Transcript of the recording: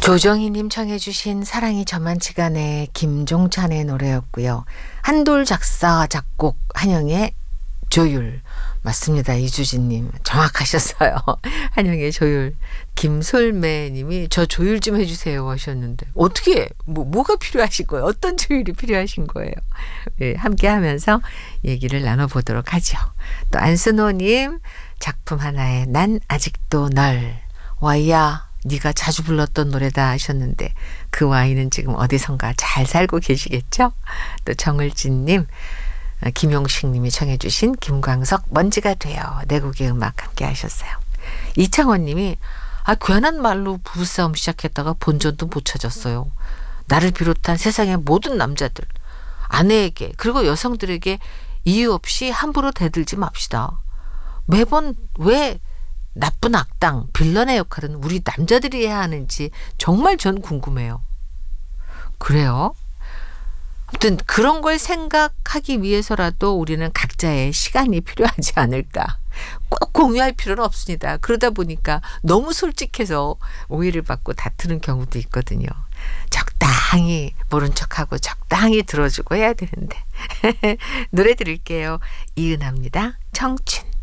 조정희님 청해 주신 사랑이 저만치가 네 김종찬의 노래였고요. 한돌 작사 작곡 한영의 조율 맞습니다. 이주진님 정확하셨어요. 한영의 조율. 김솔매님이 저 조율 좀 해주세요 하셨는데 어떻게 뭐가 필요하신 거예요? 어떤 조율이 필요하신 거예요? 네, 함께 하면서 얘기를 나눠보도록 하죠. 또 안순호님 작품 하나에 난 아직도 널 와이야 네가 자주 불렀던 노래다 하셨는데 그 와이는 지금 어디선가 잘 살고 계시겠죠? 또 정을진님 김용식님이 청해 주신 김광석 먼지가 돼요. 내 곡의 음악 함께 하셨어요. 이창원님이 괜한 말로 부부싸움 시작했다가 본전도 못 찾았어요. 나를 비롯한 세상의 모든 남자들 아내에게 그리고 여성들에게 이유 없이 함부로 대들지 맙시다. 매번 왜 나쁜 악당 빌런의 역할은 우리 남자들이 해야 하는지 정말 전 궁금해요. 그래요? 아무튼 그런 걸 생각하기 위해서라도 우리는 각자의 시간이 필요하지 않을까. 꼭 공유할 필요는 없습니다. 그러다 보니까 너무 솔직해서 오해를 받고 다투는 경우도 있거든요. 적당히 모른 척하고 적당히 들어주고 해야 되는데. 노래 들을게요. 이은하입니다. 청춘.